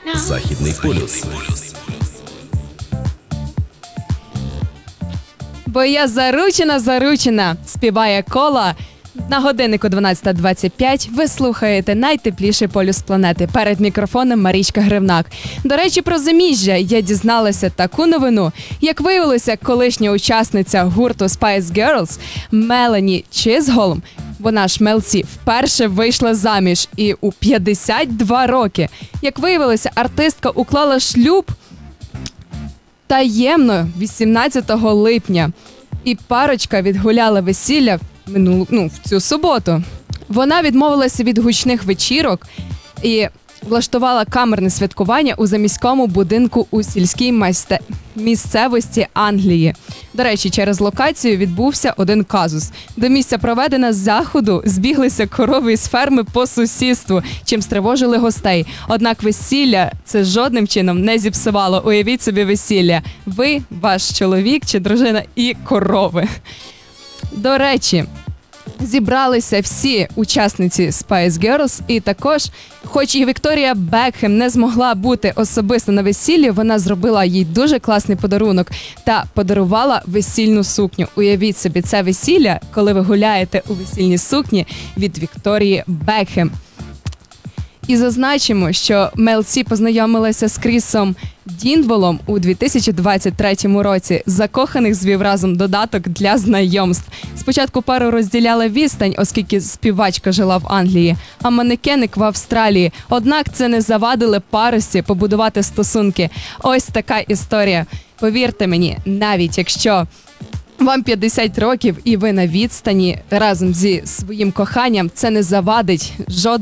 Західний полюс. Бо я заручена, співає Кола. На годиннику 12:25 ви слухаєте найтепліший полюс планети. Перед мікрофоном Марічка Гривнак. До речі, про заміжжя я дізналася таку новину. Як виявилося, колишня учасниця гурту Spice Girls Мелані Чізголм, вона ж Мел Сі, вперше вийшла заміж і у 52 роки. Як виявилося, артистка уклала шлюб таємно 18 липня. І парочка відгуляла весілля в цю суботу. Вона відмовилася від гучних вечірок і влаштувала камерне святкування у заміському будинку у сільській місцевості Англії. До речі, через локацію відбувся один казус. До місця проведення заходу збіглися корови із ферми по сусідству, чим стривожили гостей. Однак весілля це жодним чином не зіпсувало. Уявіть собі весілля. Ви, ваш чоловік чи дружина і корови. До речі, зібралися всі учасниці Spice Girls, і також, хоч і Вікторія Бекхем не змогла бути особисто на весіллі, вона зробила їй дуже класний подарунок та подарувала весільну сукню. Уявіть собі, це весілля, коли ви гуляєте у весільній сукні від Вікторії Бекхем. І зазначимо, що Мел Сі познайомилася з Крісом Діндволом у 2023 році. Закоханих звів разом додаток для знайомств. Спочатку пару розділяла відстань, оскільки співачка жила в Англії, а манекеник в Австралії. Однак це не завадило парості побудувати стосунки. Ось така історія. Повірте мені, навіть якщо вам 50 років і ви на відстані разом зі своїм коханням, це не завадить жодному